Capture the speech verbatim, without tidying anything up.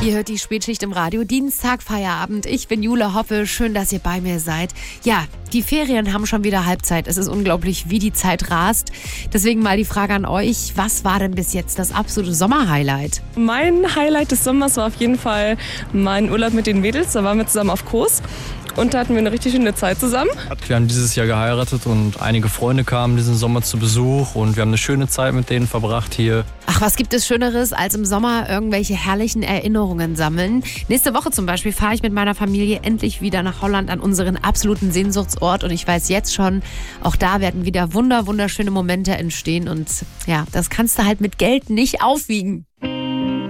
Ihr hört die Spätschicht im Radio, Dienstag, Feierabend. Ich bin Jule Hoppe, schön, dass ihr bei mir seid. Ja, die Ferien haben schon wieder Halbzeit. Es ist unglaublich, wie die Zeit rast. Deswegen mal die Frage an euch, was war denn bis jetzt das absolute Sommerhighlight? Mein Highlight des Sommers war auf jeden Fall mein Urlaub mit den Mädels. Da waren wir zusammen auf Kos und da hatten wir eine richtig schöne Zeit zusammen. Wir haben dieses Jahr geheiratet und einige Freunde kamen diesen Sommer zu Besuch und wir haben eine schöne Zeit mit denen verbracht hier. Ach, was gibt es Schöneres, als im Sommer irgendwelche herrlichen Erinnerungen sammeln? Nächste Woche zum Beispiel fahre ich mit meiner Familie endlich wieder nach Holland an unseren absoluten Sehnsuchtsort und ich weiß jetzt schon, auch da werden wieder wunder, wunderschöne Momente entstehen und ja, das kannst du halt mit Geld nicht aufwiegen.